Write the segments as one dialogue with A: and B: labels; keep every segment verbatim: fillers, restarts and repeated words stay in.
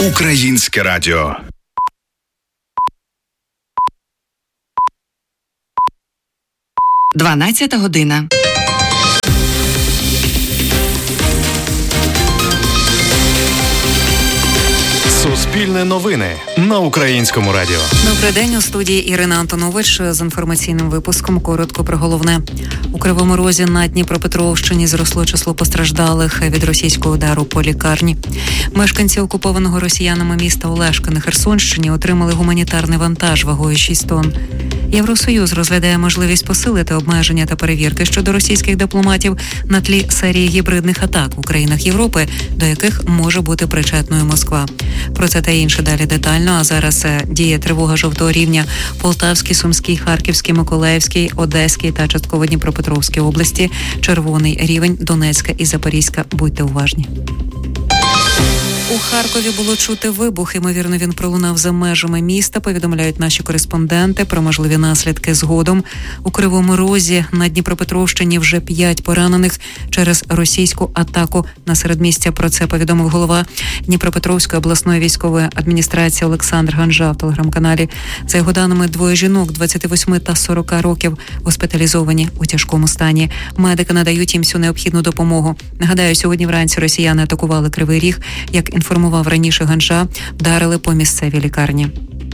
A: Українське радіо.
B: Дванадцята година.
C: Суспільне новини на Українському радіо.
D: Добрий день, у студії Ірина Антонович з інформаційним випуском. Коротко про головне. У Кривому Розі на Дніпропетровщині зросло число постраждалих від російського удару по лікарні. Мешканці окупованого росіянами міста Олешка на Херсонщині отримали гуманітарний вантаж вагою шість тонн. Євросоюз розглядає можливість посилити обмеження та перевірки щодо російських дипломатів на тлі серії гібридних атак у країнах Європи, до яких може бути причетною Москва. Про це та інше далі детально, а зараз діє тривога жовтого рівня Полтавській, Сумській, Харківській, Миколаївській, Одеській та частково Дніпропетровській області, червоний рівень Донецька і Запорізька. Будьте уважні. У Харкові було чути вибух, ймовірно, він пролунав за межами міста, повідомляють наші кореспонденти про можливі наслідки згодом. У Кривому Розі на Дніпропетровщині вже п'ять поранених через російську атаку на середмістя. Про це повідомив голова Дніпропетровської обласної військової адміністрації Олександр Ганжа в телеграм-каналі. За його даними, двоє жінок двадцяти восьми та сорока років госпіталізовані у тяжкому стані. Медики надають їм всю необхідну допомогу. Нагадаю, сьогодні вранці росіяни атакували Кривий Ріг. Як інформував раніше Ганжа, вдарили по місцевій лікарні.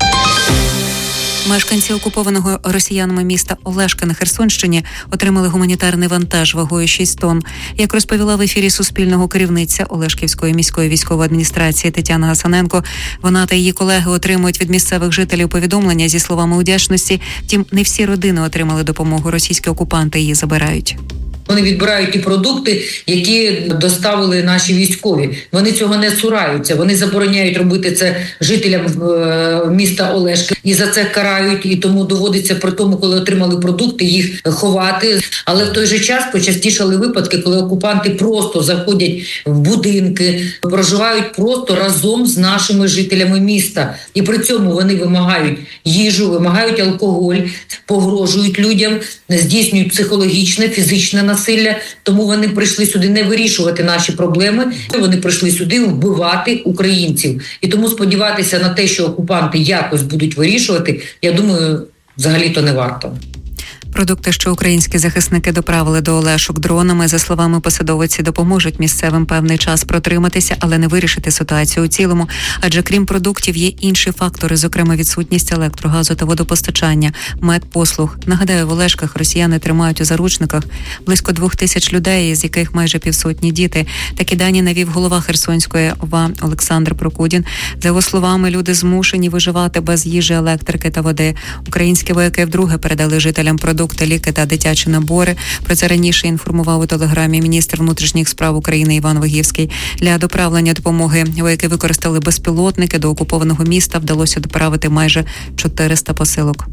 D: Мешканці окупованого росіянами міста Олешка на Херсонщині отримали гуманітарний вантаж вагою шість тонн. Як розповіла в ефірі Суспільного керівниця Олешківської міської військової адміністрації Тетяна Гасаненко, вона та її колеги отримують від місцевих жителів повідомлення зі словами вдячності. Втім, не всі родини отримали допомогу. Російські окупанти її забирають.
E: Вони відбирають ті продукти, які доставили наші військові. Вони цього не цураються. Вони забороняють робити це жителям міста Олешки. І за це карають. І тому доводиться при тому, коли отримали продукти, їх ховати. Але в той же час почастішали випадки, коли окупанти просто заходять в будинки, проживають просто разом з нашими жителями міста. І при цьому вони вимагають їжу, вимагають алкоголь, погрожують людям, здійснюють психологічне, фізичне насилля. Тому вони прийшли сюди не вирішувати наші проблеми, вони прийшли сюди вбивати українців. І тому сподіватися на те, що окупанти якось будуть вирішувати, я думаю, взагалі-то не варто.
D: Продукти, що українські захисники доправили до Олешок дронами, за словами посадовиці, допоможуть місцевим певний час протриматися, але не вирішити ситуацію у цілому. Адже крім продуктів є інші фактори, зокрема відсутність електро, газу та водопостачання, медпослуг. Нагадаю, в Олешках росіяни тримають у заручниках близько двох тисяч людей, з яких майже півсотні діти. Такі дані навів голова Херсонської ОВА Олександр Прокудін. За його словами, люди змушені виживати без їжі, електрики та води. Українські вояки вдруге передали жителям продукти, ліки та дитячі набори. Про це раніше інформував у телеграмі міністр внутрішніх справ України Іван Вигівський. Для доправлення допомоги вояки використали безпілотники. До окупованого міста вдалося доправити майже чотириста посилок.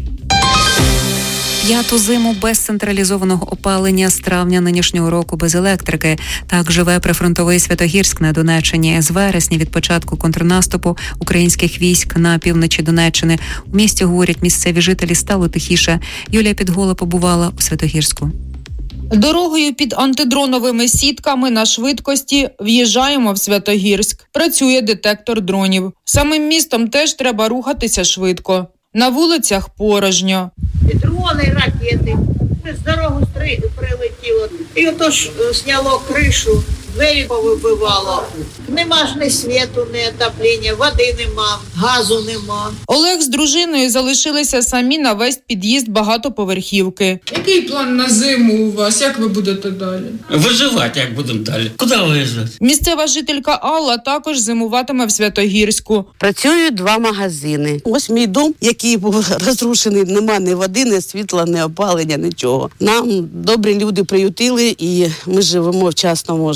D: П'яту зиму без централізованого опалення, з травня нинішнього року без електрики. Так живе прифронтовий Святогірськ на Донеччині. З вересня від початку контрнаступу українських військ на півночі Донеччини у місті, говорять місцеві жителі, стало тихіше. Юлія Підгола побувала у Святогірську.
F: Дорогою під антидроновими сітками на швидкості в'їжджаємо в Святогірськ. Працює детектор дронів. Самим містом теж треба рухатися швидко. На вулицях порожньо.
G: І дрони, ракети. З дорогу прилетіло. І ото ж сняло кришу, двері повибивало. Нема ж ні світу, ні отоплення, води нема, газу нема.
F: Олег з дружиною залишилися самі на весь під'їзд багатоповерхівки.
H: Який план на зиму у вас? Як ви будете далі?
I: Виживати, як будемо далі. Куди виїжджати?
F: Місцева жителька Алла також зимуватиме в Святогірську.
J: Працюють два магазини. Ось мій дом, який був розрушений, нема ні води, ні світла, ні опалення, нічого. Нам добрі люди приютили і ми живемо в частному